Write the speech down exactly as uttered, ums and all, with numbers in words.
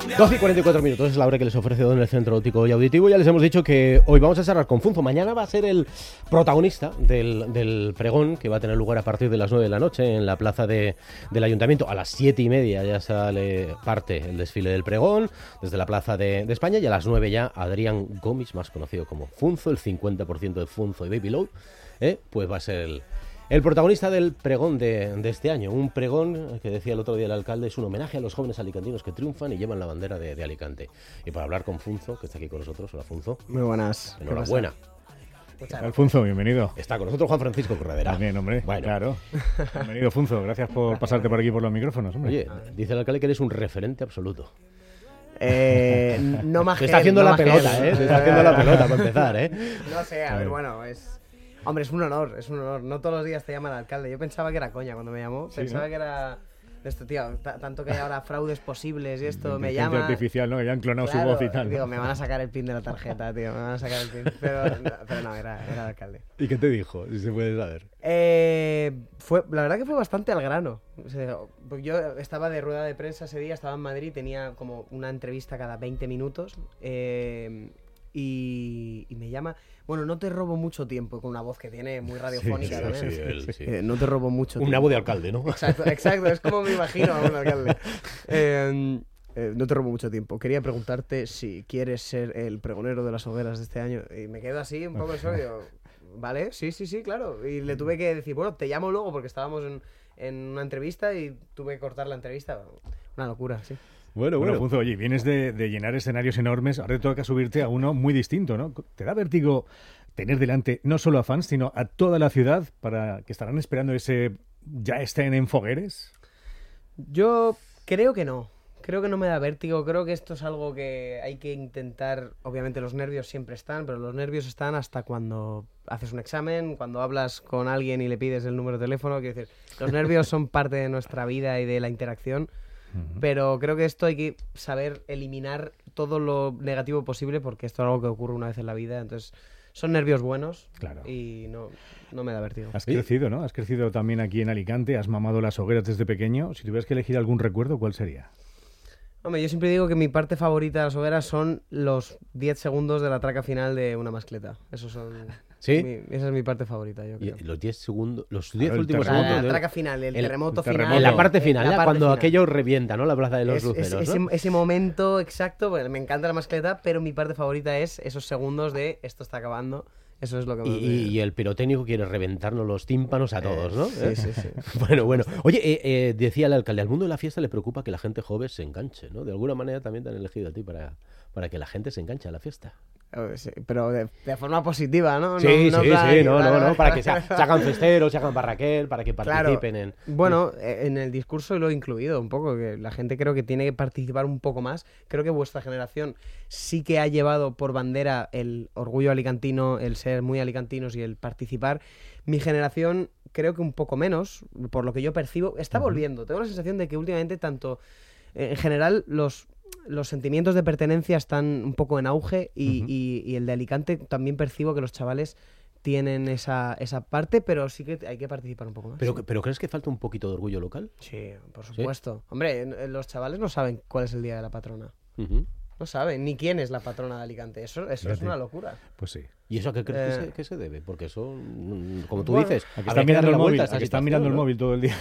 doce y cuarenta y cuatro minutos es la hora que les ofrece Don el Centro Óptico y Auditivo. Ya les hemos dicho que hoy vamos a cerrar con Funzo. Mañana va a ser el protagonista del, del pregón que va a tener lugar a partir de las nueve de la noche en la plaza de, del Ayuntamiento. A las siete y media ya sale parte el desfile del pregón desde la plaza de, de España, y a las nueve ya Adrián Gomis, más conocido como Funzo, el cincuenta por ciento de Funzo y Baby Load, eh, pues va a ser el... El protagonista del pregón de, de este año, un pregón que decía el otro día el alcalde, es un homenaje a los jóvenes alicantinos que triunfan y llevan la bandera de, de Alicante. Y para hablar con Funzo, que está aquí con nosotros, hola Funzo. Muy buenas. Enhorabuena. Alfonso, bienvenido. Está con nosotros Juan Francisco Corredera. También, hombre, bueno. Claro. Bienvenido, Funzo, gracias por pasarte por aquí por los micrófonos, hombre. Oye, dice el alcalde que eres un referente absoluto. Eh, no más. Te está haciendo no la pelota, ¿eh? Te está haciendo la pelota para empezar, ¿eh? No sé, a ver, bueno, es... Hombre, es un honor, es un honor. No todos los días te llama el alcalde. Yo pensaba que era coña cuando me llamó. Sí, pensaba ¿no? que era... Esto, tío, t- tanto que hay ahora fraudes posibles y esto, me Inteligencia llama... artificial, ¿no? Que ya han clonado Claro, su voz y tal, ¿no? Digo, me van a sacar el pin de la tarjeta, tío, me van a sacar el pin. Pero, pero no, era, era el alcalde. ¿Y qué te dijo? Si se puede saber. Eh, fue, la verdad que fue bastante al grano. O sea, yo estaba de rueda de prensa ese día, estaba en Madrid, tenía como una entrevista cada veinte minutos. Eh, y, y me llama... Bueno, no te robo mucho tiempo, con una voz que tiene muy radiofónica Sí, sí, también. sí, él, sí. Eh, no te robo mucho tiempo. Una voz de alcalde, ¿no? Exacto, exacto, es como me imagino a un alcalde. Eh, eh, no te robo mucho tiempo. Quería preguntarte si quieres ser el pregonero de las hogueras de este año. Y me quedo así un poco en shock y digo, vale, sí, sí, sí, claro. Y le tuve que decir, bueno, te llamo luego porque estábamos en, en una entrevista y tuve que cortar la entrevista. Una locura, sí. Bueno, Bueno, bueno. Funzo, oye, vienes de, de llenar escenarios enormes, ahora te toca subirte a uno muy distinto, ¿no? ¿Te da vértigo tener delante no solo a fans, sino a toda la ciudad para que estarán esperando ese ya estén en fogueres? Yo creo que no. Creo que no me da vértigo. Creo que esto es algo que hay que intentar. Obviamente los nervios siempre están, pero los nervios están hasta cuando haces un examen, cuando hablas con alguien y le pides el número de teléfono. Quiero decir, los nervios son parte de nuestra vida y de la interacción. Pero creo que esto hay que saber eliminar todo lo negativo posible, porque esto es algo que ocurre una vez en la vida. Entonces, son nervios buenos. Claro. Y no, no me da vértigo. Has crecido, ¿no? Has crecido también aquí en Alicante, has mamado las hogueras desde pequeño. Si tuvieras que elegir algún recuerdo, ¿cuál sería? Hombre, yo siempre digo que mi parte favorita de las hogueras son los diez segundos de la traca final de una mascleta. Esos son... ¿Sí? Mi, esa es mi parte favorita, yo creo. Y los diez segundos, los diez el últimos terremoto. segundos. La de- traca final, el, el- terremoto el terremoto. final. En la parte final, la ya, parte cuando final. aquello revienta, ¿no? La plaza de los Es- luceros, es- ¿no? ese, ese momento exacto, bueno, me encanta la mascleta, pero mi parte favorita es esos segundos de esto está acabando. Eso es lo que Y, me... y- y el pirotécnico quiere reventarnos los tímpanos a todos, ¿no? Sí, sí, sí. Bueno, bueno. Oye, eh, eh, decía el alcalde, al mundo de la fiesta le preocupa que la gente joven se enganche, ¿no? De alguna manera también te han elegido a ti para, para que la gente se enganche a la fiesta. Eh, sí, pero de, de forma positiva, ¿no? Sí, No- sí, no sí, plan- no, vale, no, no, vale. para que se, ha- se hagan festeros, se hagan barraquel, para que Claro. participen en... Bueno, eh, en el discurso lo he incluido un poco, que la gente creo que tiene que participar un poco más. Creo que vuestra generación sí que ha llevado por bandera el orgullo alicantino, el ser muy alicantinos y el participar. Mi generación creo que un poco menos, por lo que yo percibo, está volviendo. Tengo la sensación de que últimamente tanto, eh, en general, los... los sentimientos de pertenencia están un poco en auge y, Ujú. y- y el de Alicante también percibo que los chavales tienen esa, esa parte, pero sí que hay que participar un poco más. Pero, sí. ¿pero crees que falta un poquito de orgullo local? Sí, por supuesto. Hombre, en- en los chavales no saben cuál es el día de la patrona. Ujú. No saben ni quién es la patrona de Alicante. Eso, eso es Fíjate. una locura. Pues sí. ¿Y eso a qué crees que, Eh, se, que se debe? Porque eso, mm, como tú bueno, dices, Aquí habrá están que mirando darle el la vuelta móvil, a esta aquí están situación, mirando el ¿no? móvil todo el día.